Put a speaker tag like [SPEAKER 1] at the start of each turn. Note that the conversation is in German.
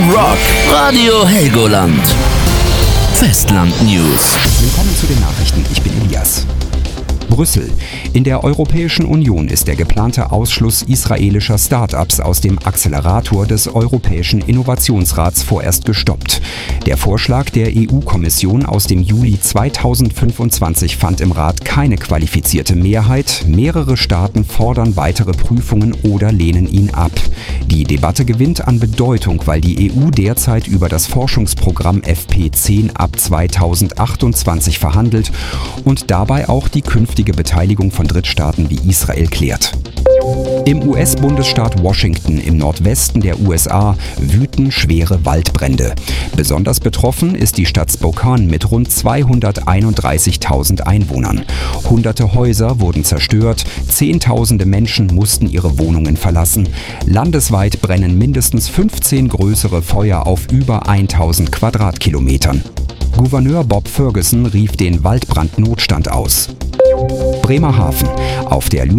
[SPEAKER 1] Rock. Radio Helgoland. Festland News.
[SPEAKER 2] Willkommen zu den Nachrichten. Ich bin Elias. Brüssel. In der Europäischen Union ist der geplante Ausschluss israelischer Start-ups aus dem Accelerator des Europäischen Innovationsrats vorerst gestoppt. Der Vorschlag der EU-Kommission aus dem Juli 2025 fand im Rat keine qualifizierte Mehrheit. Mehrere Staaten fordern weitere Prüfungen oder lehnen ihn ab. Die Debatte gewinnt an Bedeutung, weil die EU derzeit über das Forschungsprogramm FP10 ab 2028 verhandelt und dabei auch die künftige Beteiligung von Drittstaaten wie Israel klärt. Im US-Bundesstaat Washington im Nordwesten der USA wüten schwere Waldbrände. Besonders betroffen ist die Stadt Spokane mit rund 231.000 Einwohnern. Hunderte Häuser wurden zerstört, Zehntausende Menschen mussten ihre Wohnungen verlassen. Landesweit brennen mindestens 15 größere Feuer auf über 1000 Quadratkilometern. Gouverneur Bob Ferguson rief den Waldbrandnotstand aus. Bremerhaven. Auf der